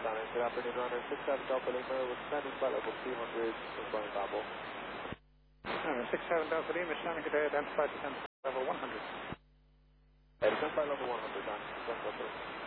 Good afternoon, runner 67 Delta Lima with standing flight level 200, going Babel. 67 Delta Lima, standing today, identified descent level 100. Descent flight level 100, 9, descent Delta.